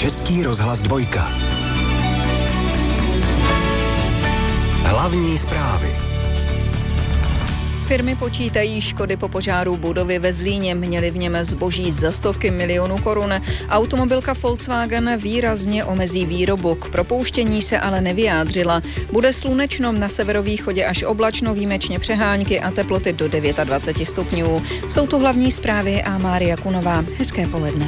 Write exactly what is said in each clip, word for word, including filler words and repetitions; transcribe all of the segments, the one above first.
Český rozhlas dvojka. Hlavní zprávy. Firmy počítají škody po požáru budovy ve Zlíně. Měly v něm zboží za stovky milionů korun. Automobilka Volkswagen výrazně omezí výrobu. K propouštění se ale nevyjádřila. Bude slunečno, na severovýchodě až oblačno, výjimečně přehánky a teploty do dvacet devět stupňů. Jsou to hlavní zprávy a Mária Kunová. Hezké poledne.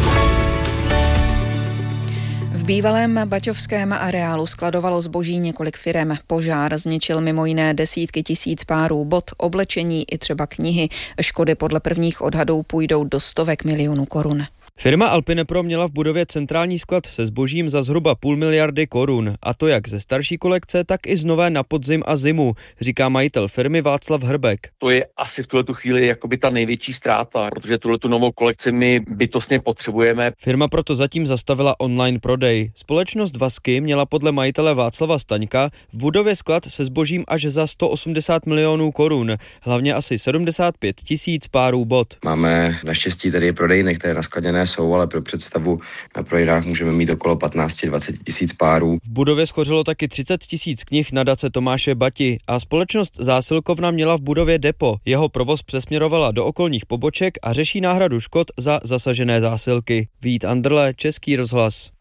V bývalém baťovském areálu skladovalo zboží několik firem. Požár zničil mimo jiné desítky tisíc párů bot, oblečení i třeba knihy. Škody podle prvních odhadů půjdou do stovek milionů korun. Firma Alpinepro měla v budově centrální sklad se zbožím za zhruba půl miliardy korun. A to jak ze starší kolekce, tak i z nové na podzim a zimu, říká majitel firmy Václav Hrbek. To je asi v tuhletu chvíli jakoby ta největší ztráta, protože tuhletu novou kolekci my bytostně potřebujeme. Firma proto zatím zastavila online prodej. Společnost Vasky měla podle majitele Václava Staňka v budově sklad se zbožím až za sto osmdesát milionů korun, hlavně asi sedmdesát pět tisíc párů bot. Máme naštěstí tady prodejny, které naskladněné jsou, ale pro představu na prodejnách můžeme mít okolo patnáct až dvacet tisíc párů. V budově schořelo taky třicet tisíc knih nadace Tomáše Bati a společnost Zásilkovna měla v budově depo. Jeho provoz přesměrovala do okolních poboček a řeší náhradu škod za zasažené zásilky. Vít Andrle, Český rozhlas.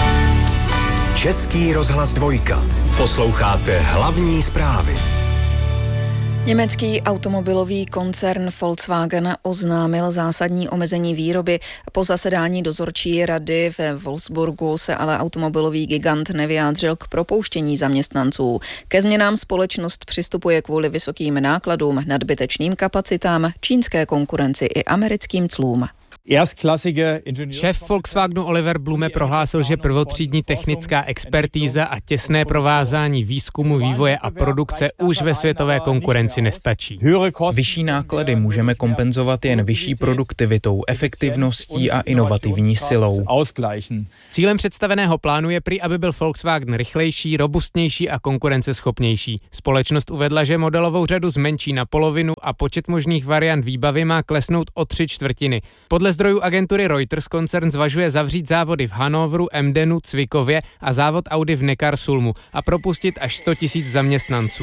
Český rozhlas dvojka. Posloucháte hlavní zprávy. Německý automobilový koncern Volkswagen oznámil zásadní omezení výroby. Po zasedání dozorčí rady ve Wolfsburgu se ale automobilový gigant nevyjádřil k propouštění zaměstnanců. Ke změnám společnost přistupuje kvůli vysokým nákladům, nadbytečným kapacitám, čínské konkurenci i americkým clům. Šéf Volkswagenu Oliver Blume prohlásil, že prvotřídní technická expertíza a těsné provázání výzkumu, vývoje a produkce už ve světové konkurenci nestačí. Vyšší náklady můžeme kompenzovat jen vyšší produktivitou, efektivností a inovativní silou. Cílem představeného plánu je prý, aby byl Volkswagen rychlejší, robustnější a konkurenceschopnější. Společnost uvedla, že modelovou řadu zmenší na polovinu a počet možných variant výbavy má klesnout o tři čtvrtiny. Podle zdrojů agentury Reuters koncern zvažuje zavřít závody v Hannoveru, Emdenu, Cvikově a závod Audi v Neckarsulmu a propustit až sto tisíc zaměstnanců.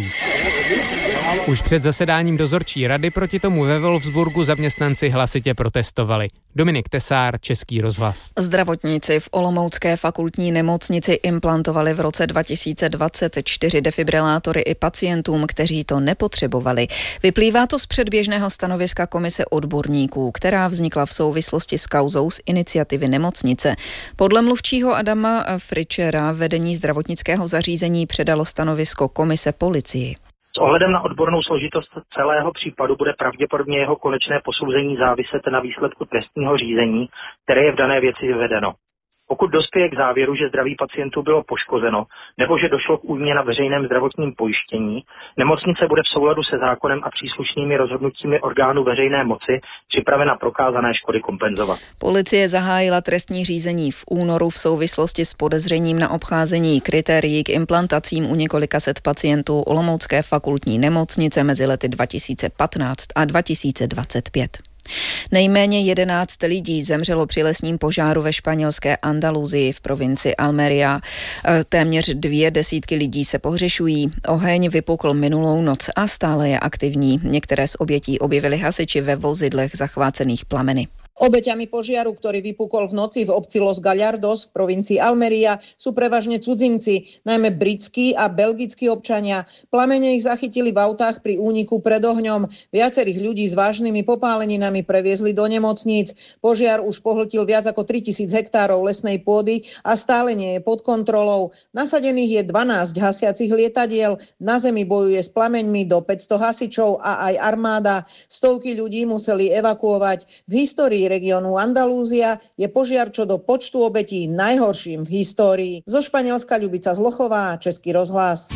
Už před zasedáním dozorčí rady proti tomu ve Wolfsburgu zaměstnanci hlasitě protestovali. Dominik Tesár, Český rozhlas. Zdravotníci v Olomoucké fakultní nemocnici implantovali v roce dva tisíce dvacet čtyři defibrilátory i pacientům, kteří to nepotřebovali. Vyplývá to z předběžného stanoviska komise odborníků, která vznikla v souvislosti s kauzou z iniciativy nemocnice. Podle mluvčího Adama Fričera vedení zdravotnického zařízení předalo stanovisko komise policii. S ohledem na odbornou složitost celého případu bude pravděpodobně jeho konečné posouzení záviset na výsledku trestního řízení, které je v dané věci vyvedeno. Pokud dospěje k závěru, že zdraví pacientů bylo poškozeno nebo že došlo k újmě na veřejném zdravotním pojištění, nemocnice bude v souladu se zákonem a příslušnými rozhodnutími orgánů veřejné moci připravena prokázané škody kompenzovat. Policie zahájila trestní řízení v únoru v souvislosti s podezřením na obcházení kritérií k implantacím u několika set pacientů Olomoucké fakultní nemocnice mezi lety dva tisíce patnáct a dva tisíce dvacet pět. Nejméně jedenáct lidí zemřelo při lesním požáru ve španělské Andaluzii v provincii Almería. Téměř dvě desítky lidí se pohřešují. Oheň vypukl minulou noc a stále je aktivní. Některé z obětí objevili hasiči ve vozidlech zachvácených plameny. Obeťami požiaru, ktorý vypukol v noci v obci Los Gallardos v provincii Almería, sú prevažne cudzinci, najmä britskí a belgickí občania. Plamene ich zachytili v autách pri úniku pred ohňom. Viacerých ľudí s vážnymi popáleninami previezli do nemocníc. Požiar už pohltil viac ako tritisíc hektárov lesnej pôdy a stále nie je pod kontrolou. Nasadených je dvanásť hasiacich lietadiel. Na zemi bojuje s plameňmi do päťsto hasičov a aj armáda. Stovky ľudí museli evakuovať. V histórii regiónu Andalúzia je požiar čo do počtu obetí najhorším v histórii. Zo Španielska Ľubica Zlochová, Český rozhlas.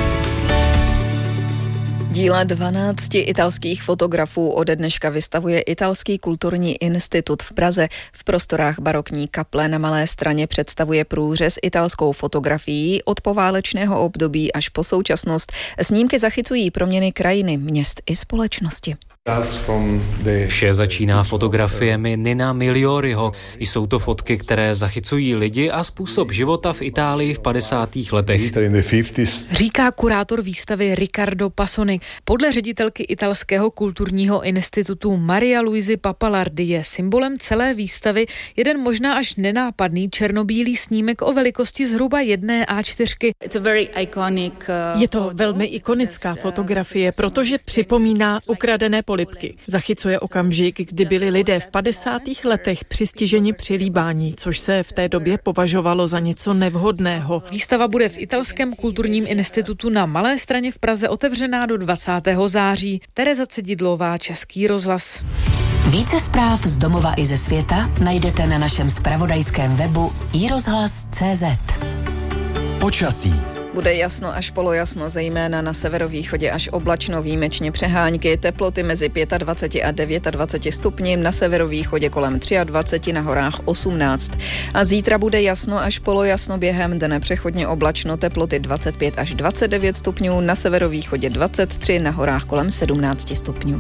Díla dvanácti italských fotografů ode dneška vystavuje Italský kulturní institut v Praze. V prostorách barokní kaple na Malé Straně představuje průřez italskou fotografií od poválečného období až po současnost. Snímky zachycují proměny krajiny, měst i společnosti. Vše začíná fotografiemi Nina Miglioriho. Jsou to fotky, které zachycují lidi a způsob života v Itálii v padesátých letech. Říká kurátor výstavy Riccardo Passoni. Podle ředitelky italského kulturního institutu Maria Luisi Papalardi je symbolem celé výstavy jeden možná až nenápadný černobílý snímek o velikosti zhruba jedné á čtyři. Je to velmi ikonická fotografie, protože připomíná ukradené polibky. Zachycuje okamžik, kdy byli lidé v padesátých letech přistiženi při líbání, což se v té době považovalo za něco nevhodného. Výstava bude v italském kulturním institutu na Malé Straně v Praze otevřená do dvacátého září. Tereza Cedidlová, Český rozhlas. Více zpráv z domova i ze světa najdete na našem zpravodajském webu i rozhlas tečka cé zet. Počasí. Bude jasno až polojasno, zejména na severovýchodě až oblačno, výjimečně přehánky, teploty mezi dvacet pět a dvacet devět stupni, na severovýchodě kolem dvacet tři, na horách osmnáct. A zítra bude jasno až polojasno, během dne přechodně oblačno, teploty dvacet pět až dvacet devět stupňů, na severovýchodě dvacet tři, na horách kolem sedmnáct stupňů.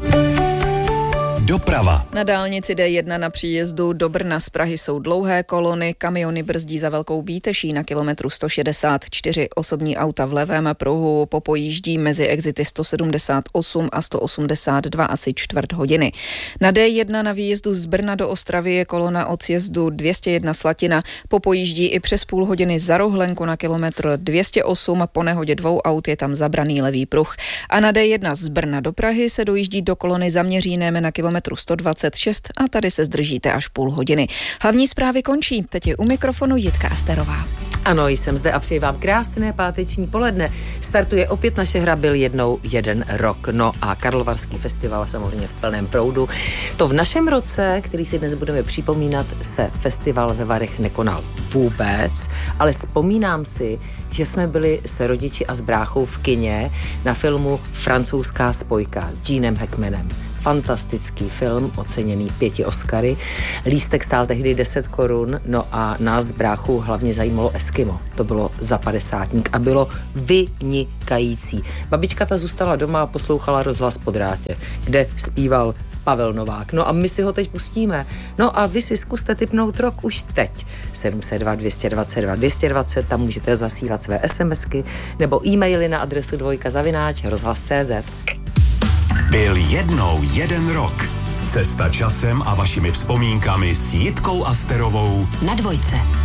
Doprava. Na dálnici dé jedna na příjezdu do Brna z Prahy jsou dlouhé kolony, kamiony brzdí za Velkou Bíteší na kilometru sto šedesát čtyři, osobní auta v levém pruhu popojíždí mezi exity sto sedmdesát osm a sto osmdesát dva asi čtvrt hodiny. Na dé jedna na výjezdu z Brna do Ostravy je kolona od sjezdu dvě stě jedna Slatina, popojíždí i přes půl hodiny za Rohlenku na kilometr dvě stě osm, po nehodě dvou aut je tam zabraný levý pruh. A na dé jedna z Brna do Prahy se dojíždí do kolony za Měřínem na kilometru sto dvacet šest a tady se zdržíte až půl hodiny. Hlavní zprávy končí, teď je u mikrofonu Jitka Asterová. Ano, jsem zde a přeji vám krásné páteční poledne. Startuje opět naše hra Byl jednou jeden rok. No a Karlovarský festival samozřejmě v plném proudu. To v našem roce, který si dnes budeme připomínat, se festival ve Varech nekonal vůbec, ale vzpomínám si, že jsme byli s rodiči a s bráchou v kině na filmu Francouzská spojka s Genem Hackmanem. Fantastický film, oceněný pěti Oscary. Lístek stál tehdy deset korun, no a nás s bráchou hlavně zajímalo Eskimo. To bylo za padesátník a bylo vynikající. Babička ta zůstala doma a poslouchala rozhlas po drátě, kde zpíval Pavel Novák. No a my si ho teď pustíme. No a vy si zkuste tipnout rok už teď. sedm set dva, dvě stě dvacet dva, dvě stě dvacet, tam můžete zasílat své SMSky nebo e-maily na adresu dvojka zavináč rozhlas tečka cé zet. Byl jednou jeden rok. Cesta časem a vašimi vzpomínkami s Jitkou Asterovou na dvojce.